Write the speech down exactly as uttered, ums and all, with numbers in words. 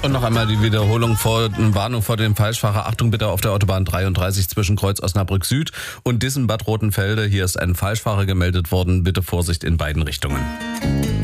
Und noch einmal die Wiederholung vor Warnung vor dem Falschfahrer. Achtung bitte auf der Autobahn dreiunddreißig zwischen Kreuz Osnabrück Süd und Dissen-Bad Rotenfelde. Hier ist ein Falschfahrer gemeldet worden. Bitte Vorsicht in beiden Richtungen.